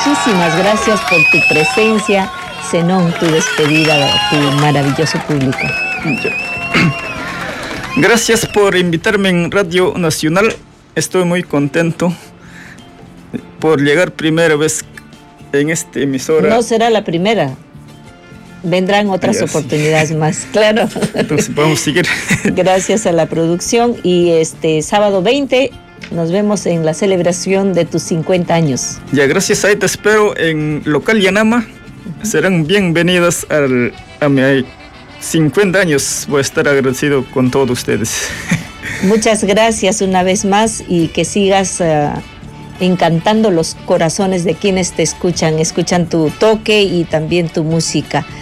muchísimas gracias por tu presencia. Zenón, tu despedida a tu maravilloso público. Gracias por invitarme en Radio Nacional. Estoy muy contento por llegar primera vez en esta emisora. No será la primera. Vendrán otras oportunidades más, claro. Entonces vamos a seguir. Gracias a la producción y este sábado 20 nos vemos en la celebración de tus 50 años. Ya, gracias. Ahí te espero en Local Yanama. Serán bienvenidas a mi 50 años. Voy a estar agradecido con todos ustedes. Muchas gracias una vez más y que sigas encantando los corazones de quienes te escuchan tu toque y también tu música.